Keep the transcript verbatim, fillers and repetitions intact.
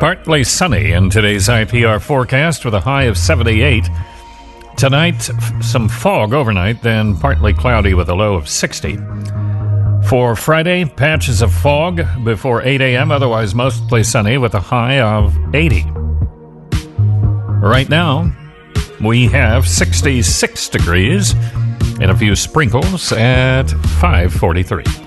Partly sunny in today's I P R forecast with a high of seventy-eight. Tonight, f- some fog overnight, then partly cloudy with a low of sixty. For Friday, patches of fog before eight a.m., otherwise mostly sunny with a high of eighty. Right now, we have sixty-six degrees and a few sprinkles at five forty-three.